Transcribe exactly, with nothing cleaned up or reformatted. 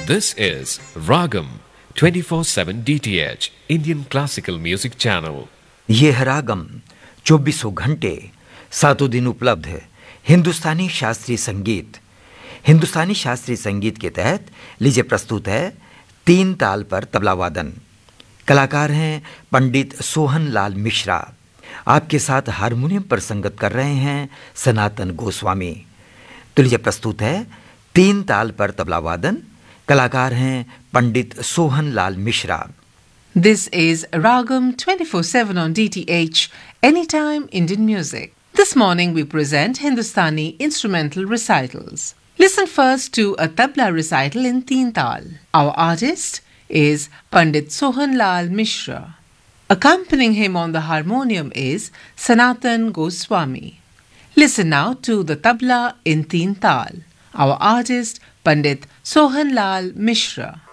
This is Ragam twenty-four seven D T H Indian Classical Music Channel. ये है रागम चौबीसों घंटे सातों दिन उपलब्ध है हिंदुस्तानी शास्त्रीय संगीत। हिंदुस्तानी शास्त्रीय संगीत के तहत लीजिए प्रस्तुत है तीन ताल पर तबला वादन। कलाकार हैं पंडित सोहन लाल मिश्रा। आपके साथ हारमोनियम पर संगत कर रहे हैं सनातन गोस्वामी। तो लीजिए प्रस्तुत है तीन ताल पर तबला वादन। कलाकार हैं पंडित Sohan Lal Mishra. This is Ragam twenty-four seven on D T H, Anytime Indian Music. This morning we present Hindustani instrumental recitals. Listen first to a tabla recital in Teen Tal. Our artist is Pandit Sohan Lal Mishra. Accompanying him on the harmonium is Sanatan Goswami. Listen now to the tabla in Teen Tal. Our artist Pandit Sohan Lal Mishra.